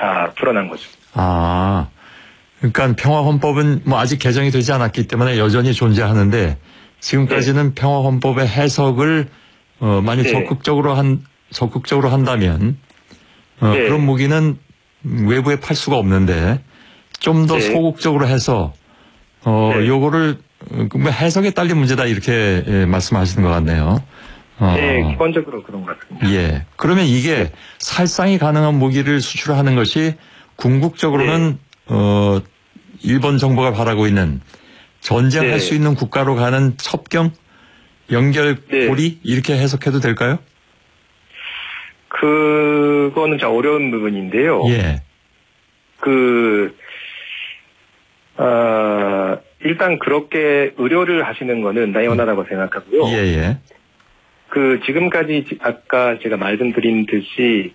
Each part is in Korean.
풀어난 거죠. 아, 그러니까 평화헌법은 뭐 아직 개정이 되지 않았기 때문에 여전히 존재하는데 지금까지는 네. 평화헌법의 해석을 만약 네. 적극적으로 한다면 네. 그런 무기는 외부에 팔 수가 없는데 좀 더 네. 소극적으로 해서 네. 요거를 해석에 딸린 문제다 이렇게 말씀하시는 것 같네요. 네, 기본적으로 그런 것 같습니다. 예. 그러면 이게 네. 살상이 가능한 무기를 수출하는 것이 궁극적으로는 네. 일본 정부가 바라고 있는 전쟁할 네. 수 있는 국가로 가는 첩경, 연결고리 네. 이렇게 해석해도 될까요? 그거는 좀 어려운 부분인데요. 예. 일단 그렇게 의료를 하시는 거는 당연하다고 생각하고요. 예. 지금까지 아까 제가 말씀드린 듯이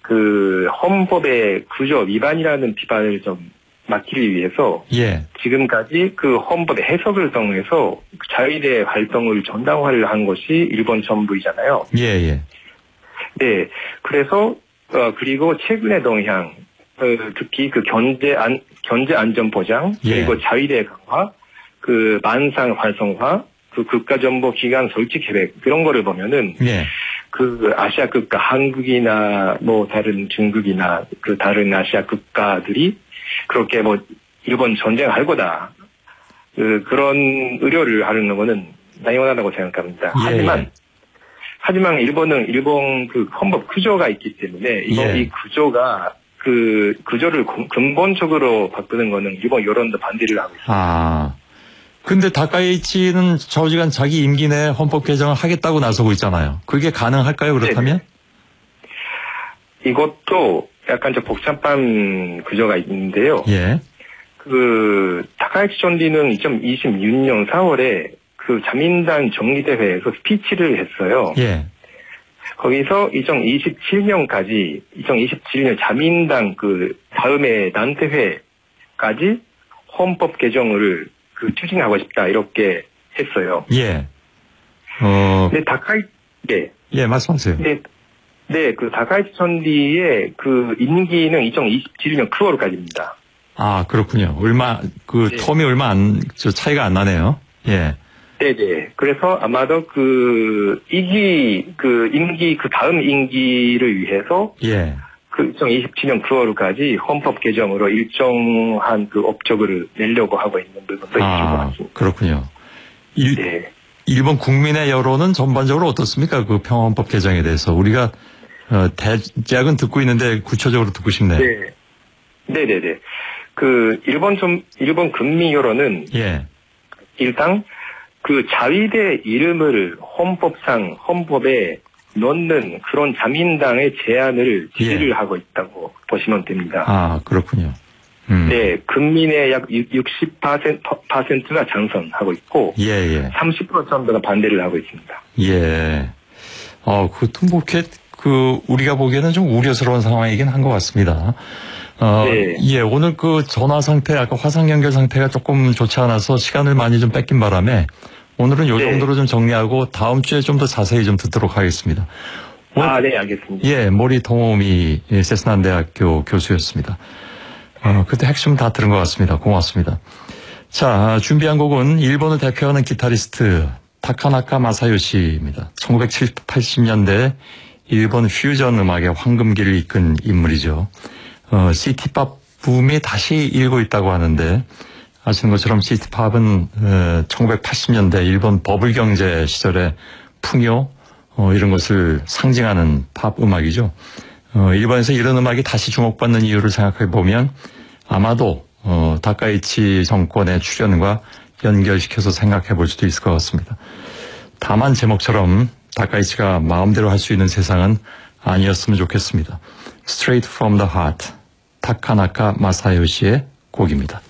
헌법의 구조 위반이라는 비판을 좀 막기 위해서 예. 지금까지 헌법의 해석을 통해서 자위대 활동을 정당화를 한 것이 일본 정부이잖아요. 예. 네. 그래서 그리고 최근의 동향 특히 경제 안전 보장 그리고 예. 자위대 강화 만상 활성화 국가정보기관 설치 계획 그런 거를 보면은 예. 아시아 국가 한국이나 뭐 다른 중국이나 다른 아시아 국가들이 그렇게 뭐 일본 전쟁할 거다 그런 의료를 하는 거는 당연하다고 생각합니다. 예. 하지만 일본 헌법 구조가 있기 때문에 이 구조가 구조를 근본적으로 바꾸는 거는 일본 여론도 반대를 하고 있습니다. 근데 다카이치는 좌우지간 자기 임기 내에 헌법 개정을 하겠다고 나서고 있잖아요. 그게 가능할까요, 그렇다면? 네네. 이것도 약간 좀 복잡한 구조가 있는데요. 예. 다카이치 총리는 2026년 4월에 자민당 정기대회에서 스피치를 했어요. 예. 거기서 2027년 자민당 다음에 단대회까지 헌법 개정을 추진하고 싶다 이렇게 했어요. 예. 근데 예, 말씀하세요. 네, 다카이치 총리의 임기는 2027년 9월까지입니다. 그렇군요. 네. 텀이 얼마 차이가 안 나네요. 예. 네네. 그래서 아마도 임기 다음 임기를 위해서 예. 2027년 9월까지 헌법 개정으로 일정한 업적을 내려고 하고 있는 부분도 있을 것 같습니다. 그렇군요. 네. 일본 국민의 여론은 전반적으로 어떻습니까? 평화헌법 개정에 대해서 우리가 대략은 듣고 있는데 구체적으로 듣고 싶네요. 네. 네네네. 일본 국민 여론은 예. 일단 자위대 이름을 헌법에 넣는 그런 자민당의 제안을 지지를 하고 있다고 보시면 됩니다. 그렇군요. 네, 국민의 약 60%가 찬성하고 있고, 30% 정도가 반대를 하고 있습니다. 예. 그것도 우리가 보기에는 좀 우려스러운 상황이긴 한 것 같습니다. 네. 예, 오늘 전화 상태, 아까 화상 연결 상태가 조금 좋지 않아서 시간을 많이 좀 뺏긴 바람에 오늘은 요 정도로 좀 정리하고 다음 주에 좀 더 자세히 좀 듣도록 하겠습니다. 네, 알겠습니다. 예, 모리 토모미 세스난대학교 교수였습니다. 그때 핵심 다 들은 것 같습니다. 고맙습니다. 자, 준비한 곡은 일본을 대표하는 기타리스트 타카나카 마사요시입니다. 1970년대 일본 퓨전 음악의 황금기를 이끈 인물이죠. 시티팝 붐이 다시 일고 있다고 하는데 아시는 것처럼 시티팝은 1980년대 일본 버블 경제 시절의 풍요 이런 것을 상징하는 팝 음악이죠. 일본에서 이런 음악이 다시 주목받는 이유를 생각해 보면 아마도 다카이치 정권의 출현과 연결시켜서 생각해 볼 수도 있을 것 같습니다. 다만 제목처럼 다카이치가 마음대로 할 수 있는 세상은 아니었으면 좋겠습니다. Straight from the Heart, 타카나카 마사요시의 곡입니다.